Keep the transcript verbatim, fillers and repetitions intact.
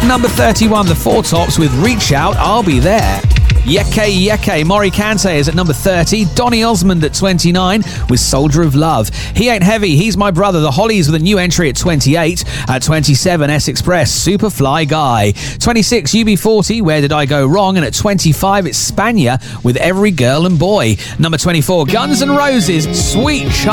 Number thirty-one, The Four Tops with Reach Out, I'll Be There. Yeke Yeke, Maury Kante is at number thirty. Donny Osmond at twenty-nine with Soldier of Love. He Ain't Heavy, He's My Brother. The Hollies with a new entry at twenty-eight. At twenty-seven, S Express, Superfly Guy. twenty-six, U B forty, Where Did I Go Wrong? And at twenty-five, it's Spania with Every Girl and Boy. Number twenty-four, Guns N' Roses, Sweet Child